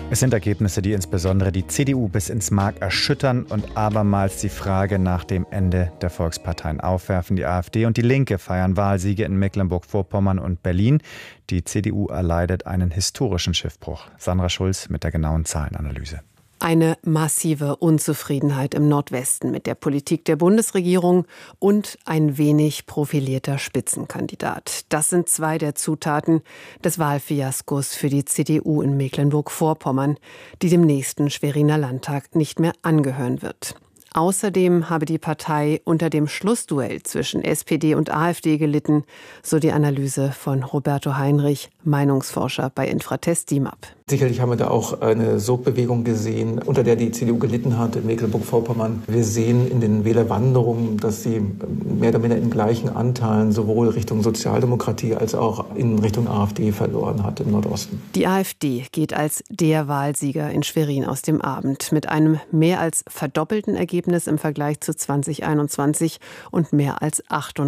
Es sind Ergebnisse, die insbesondere die CDU bis ins Mark erschüttern und abermals die Frage nach dem Ende der Volksparteien aufwerfen. Die AfD und die Linke feiern Wahlsiege in Mecklenburg-Vorpommern und Berlin. Die CDU erleidet einen historischen Schiffbruch. Sandra Schulz mit der genauen Zahlenanalyse. Eine massive Unzufriedenheit im Nordwesten mit der Politik der Bundesregierung und ein wenig profilierter Spitzenkandidat. Das sind zwei der Zutaten des Wahlfiaskos für die CDU in Mecklenburg-Vorpommern, die dem nächsten Schweriner Landtag nicht mehr angehören wird. Außerdem habe die Partei unter dem Schlussduell zwischen SPD und AfD gelitten, so die Analyse von Roberto Heinrich, Meinungsforscher bei Infratest DIMAP. Sicherlich haben wir da auch eine Sogbewegung gesehen, unter der die CDU gelitten hat in Mecklenburg-Vorpommern. Wir sehen in den Wählerwanderungen, dass sie mehr oder minder in gleichen Anteilen sowohl Richtung Sozialdemokratie als auch in Richtung AfD verloren hat im Nordosten. Die AfD geht als der Wahlsieger in Schwerin aus dem Abend mit einem mehr als verdoppelten Ergebnis im Vergleich zu 2021 und mehr als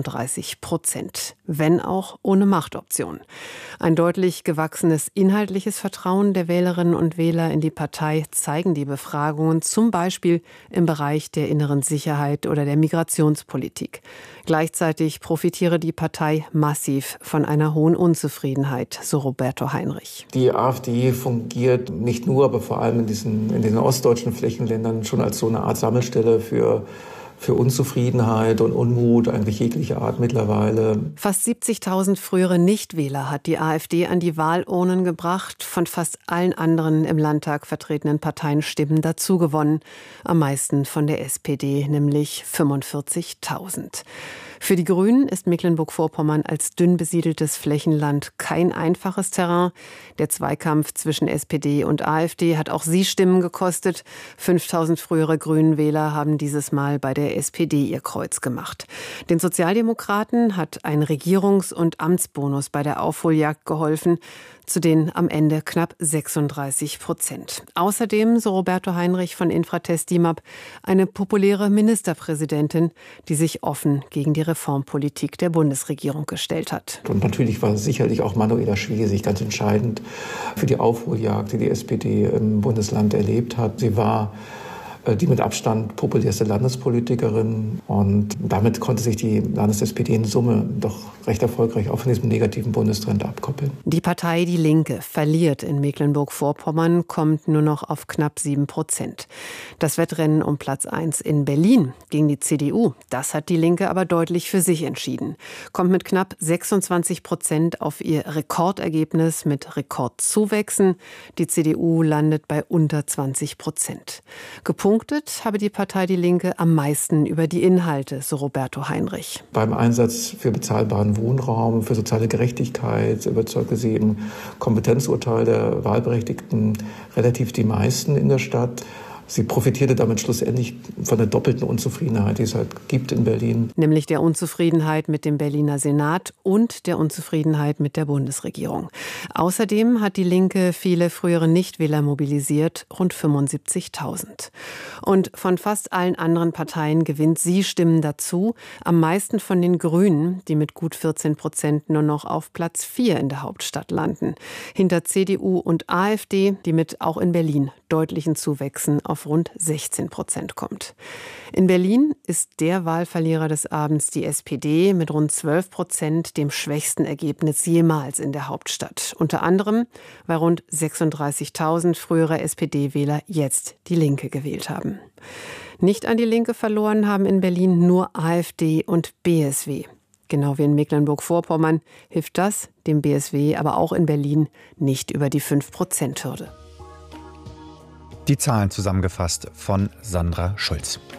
38%, wenn auch ohne Machtoption. Ein deutlich gewachsenes inhaltliches Vertrauen der Wählerinnen und Wähler in die Partei zeigen die Befragungen, zum Beispiel im Bereich der inneren Sicherheit oder der Migrationspolitik. Gleichzeitig profitiere die Partei massiv von einer hohen Unzufriedenheit, so Roberto Heinrich. Die AfD fungiert nicht nur, aber vor allem in diesen ostdeutschen Flächenländern schon als so eine Art Sammelstelle für Unzufriedenheit und Unmut, eigentlich jeglicher Art mittlerweile. Fast 70.000 frühere Nichtwähler hat die AfD an die Wahlurnen gebracht, von fast allen anderen im Landtag vertretenen Parteien Stimmen dazugewonnen. Am meisten von der SPD, nämlich 45.000. Für die Grünen ist Mecklenburg-Vorpommern als dünn besiedeltes Flächenland kein einfaches Terrain. Der Zweikampf zwischen SPD und AfD hat auch sie Stimmen gekostet. 5.000 frühere Grünen-Wähler haben dieses Mal bei der SPD ihr Kreuz gemacht. Den Sozialdemokraten hat ein Regierungs- und Amtsbonus bei der Aufholjagd geholfen, zu den am Ende knapp 36%. Außerdem, so Roberto Heinrich von Infratest DIMAP, eine populäre Ministerpräsidentin, die sich offen gegen die Reformpolitik der Bundesregierung gestellt hat. Und natürlich war sicherlich auch Manuela Schwesig ganz entscheidend für die Aufholjagd, die die SPD im Bundesland erlebt hat. Sie war die mit Abstand populärste Landespolitikerin. Und damit konnte sich die Landes-SPD in Summe doch recht erfolgreich auch von diesem negativen Bundestrend abkoppeln. Die Partei Die Linke verliert in Mecklenburg-Vorpommern, kommt nur noch auf knapp 7%. Das Wettrennen um Platz 1 in Berlin gegen die CDU, das hat Die Linke aber deutlich für sich entschieden. Kommt mit knapp 26% auf ihr Rekordergebnis mit Rekordzuwächsen. Die CDU landet bei unter 20%. Gepunktet habe die Partei Die Linke am meisten über die Inhalte, so Roberto Heinrich. Beim Einsatz für bezahlbaren Wohnraum, für soziale Gerechtigkeit überzeugte sie im Kompetenzurteil der Wahlberechtigten relativ die meisten in der Stadt. Sie profitierte damit schlussendlich von der doppelten Unzufriedenheit, die es halt gibt in Berlin. Nämlich der Unzufriedenheit mit dem Berliner Senat und der Unzufriedenheit mit der Bundesregierung. Außerdem hat die Linke viele frühere Nichtwähler mobilisiert, rund 75.000. Und von fast allen anderen Parteien gewinnt sie Stimmen dazu, am meisten von den Grünen, die mit gut 14% nur noch auf Platz 4 in der Hauptstadt landen. Hinter CDU und AfD, die mit auch in Berlin deutlichen Zuwächsen auf rund 16% kommt. In Berlin ist der Wahlverlierer des Abends die SPD mit rund 12%, dem schwächsten Ergebnis jemals in der Hauptstadt. Unter anderem, weil rund 36.000 frühere SPD-Wähler jetzt die Linke gewählt haben. Nicht an die Linke verloren haben in Berlin nur AfD und BSW. Genau wie in Mecklenburg-Vorpommern hilft das dem BSW aber auch in Berlin nicht über die 5%-Hürde. Die Zahlen zusammengefasst von Sandra Schulz.